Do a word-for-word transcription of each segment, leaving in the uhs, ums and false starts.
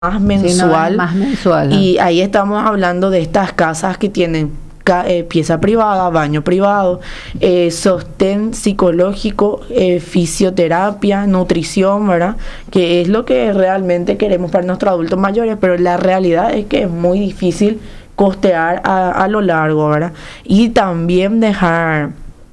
más Sí, no, es mensual. más mensual. Y ahí estamos hablando de estas casas que tienen ca- eh, pieza privada, baño privado, eh, sostén psicológico, eh, fisioterapia, nutrición, ¿verdad? Que es lo que realmente queremos para nuestros adultos mayores, pero la realidad es que es muy difícil costear a, a lo largo, ¿verdad? Y también dejar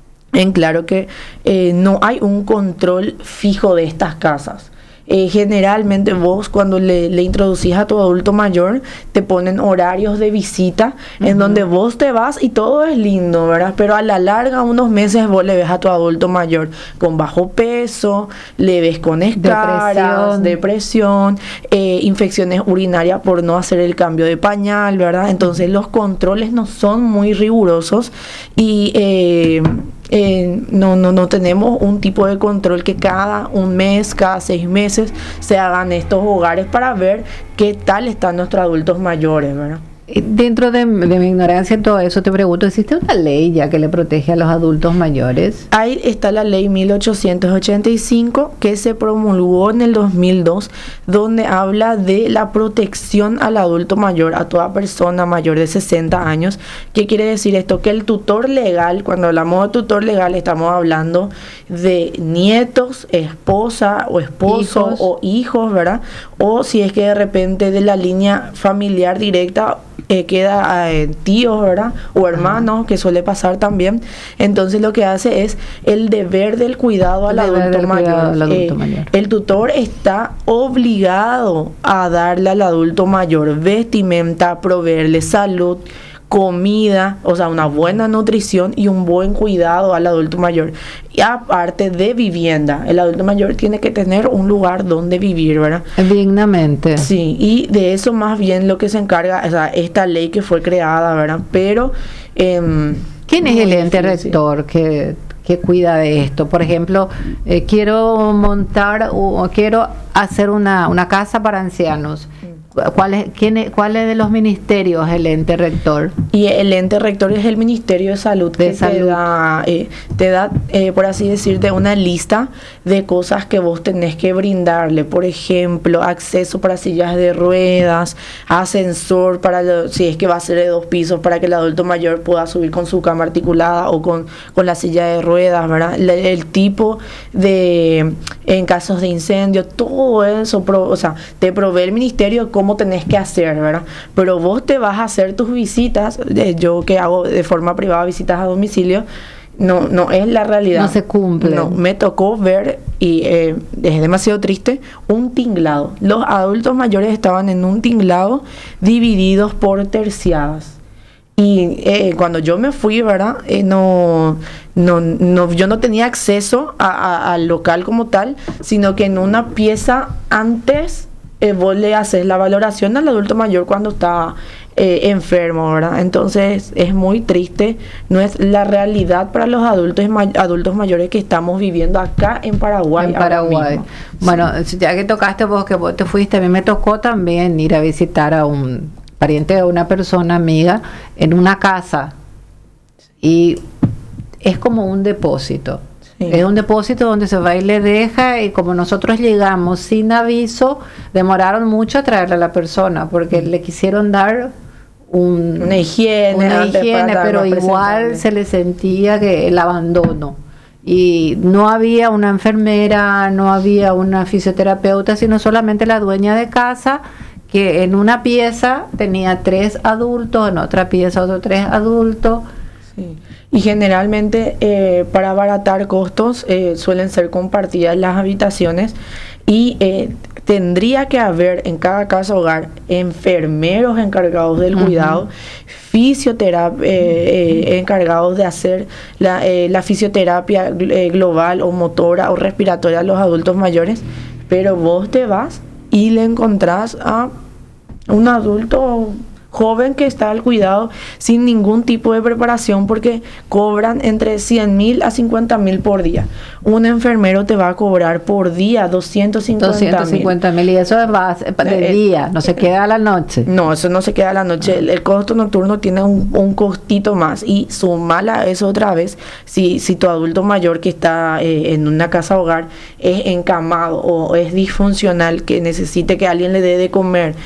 en claro que eh, no hay un control fijo de estas casas. Eh, generalmente vos cuando le, le introducís a tu adulto mayor te ponen horarios de visita en Ujú. donde vos te vas y todo es lindo, ¿verdad? Pero a la larga, unos meses vos le ves a tu adulto mayor con bajo peso, le ves con escaras, Depresión. depresión, eh, infecciones urinarias por no hacer el cambio de pañal, ¿verdad? Entonces los controles no son muy rigurosos y eh, eh, no, no, no tenemos un tipo de control que cada un mes, cada seis meses se hagan estos hogares para ver qué tal están nuestros adultos mayores, ¿verdad? Eh, Dentro de, de mi ignorancia en todo eso, te pregunto, ¿existe una ley ya que le protege a los adultos mayores? Ahí está la ley mil ochocientos ochenta y cinco que se promulgó en el dos mil dos, donde habla de la protección al adulto mayor, a toda persona mayor de sesenta años. ¿Qué quiere decir esto? Que el tutor legal, cuando hablamos de tutor legal, estamos hablando de nietos, esposa o esposo Hijos. o hijos, ¿verdad? O si es que de repente de la línea familiar directa eh, queda eh, tíos, ¿verdad? O hermanos, que suele pasar también. Entonces lo que hace es el deber del cuidado al El deber adulto del mayor. cuidado al adulto Eh, mayor. El tutor está obligado a darle al adulto mayor vestimenta, proveerle salud, comida, o sea, una buena nutrición y un buen cuidado al adulto mayor. Y aparte de vivienda, el adulto mayor tiene que tener un lugar donde vivir, ¿verdad? Dignamente. Sí, y de eso más bien lo que se encarga, o sea, esta ley que fue creada, ¿verdad? Pero em, ¿Quién es muy el ente difícil. rector que, que cuida de esto? Por ejemplo, eh, quiero montar o o quiero hacer una, una casa para ancianos. ¿Cuál es, quién es, ¿Cuál es de los ministerios el ente rector? Y el ente rector es el Ministerio de Salud De que Salud. te da, eh, te da eh, por así decirte, una lista de cosas que vos tenés que brindarle. Por ejemplo, acceso para sillas de ruedas, ascensor para lo- si es que va a ser de dos pisos para que el adulto mayor pueda subir con su cama articulada o con, con la silla de ruedas, ¿verdad? Le- el tipo de, en casos de incendio, todo eso, pro- o sea, te provee el ministerio cómo tenés que hacer, ¿verdad? Pero vos te vas a hacer tus visitas, eh, yo que hago de forma privada visitas a domicilio, no, no es la realidad. No se cumple. No, me tocó ver, y eh, es demasiado triste, un tinglado. Los adultos mayores estaban en un tinglado divididos por terciadas. Y eh, cuando yo me fui, ¿verdad? Eh, no, no, no, yo no tenía acceso a- a- al local como tal, sino que en una pieza antes eh, vos le haces la valoración al adulto mayor cuando está eh, enfermo, ¿verdad? Entonces es muy triste, no es la realidad para los adultos, ma- adultos mayores que estamos viviendo acá en Paraguay. En ahora Paraguay. mismo. Bueno, ya que tocaste vos, que vos te fuiste, a mí me tocó también ir a visitar a un pariente de una persona amiga en una casa y es como un depósito. Sí. Es un depósito donde se va y le deja, y como nosotros llegamos sin aviso, demoraron mucho a traerle a la persona porque le quisieron dar un, Una higiene, una antes para higiene, estar pero más igual presentable. se le sentía que el abandono. Y no había una enfermera, no había una fisioterapeuta, sino solamente la dueña de casa, que en una pieza tenía tres adultos, en otra pieza otros tres adultos. Sí. Y generalmente eh, para abaratar costos eh, suelen ser compartidas las habitaciones y eh, tendría que haber en cada casa hogar enfermeros encargados del Ujú. cuidado, fisioterapia eh, eh, encargados de hacer la, eh, la fisioterapia eh, global o motora o respiratoria a los adultos mayores, pero vos te vas y le encontrás a un adulto joven que está al cuidado sin ningún tipo de preparación, porque cobran entre cien mil a cincuenta mil por día. Un enfermero te va a cobrar por día doscientos cincuenta mil, y eso va de eh, día, no se queda a la noche. No, eso no se queda a la noche. El, el costo nocturno tiene un, un costito más, y sumala eso otra vez, si, si tu adulto mayor que está eh, en una casa hogar es encamado o es disfuncional, que necesite que alguien le dé de comer,